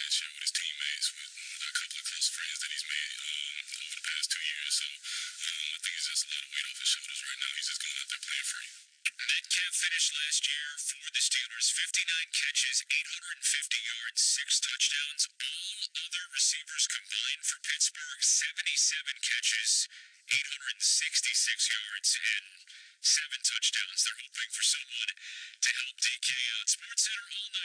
share with his teammates, with a couple of close friends that he's made over the past 2 years. So I think it's just a lot of weight off his shoulders right now. He's just going out there playing free. Metcalf finished last year for the Steelers, 59 catches, 850 yards, 6 touchdowns. All other receivers combined for Pittsburgh, 77 catches, 866 yards, and 7 touchdowns. They're hoping for someone to help DK out. SportsCenter all night.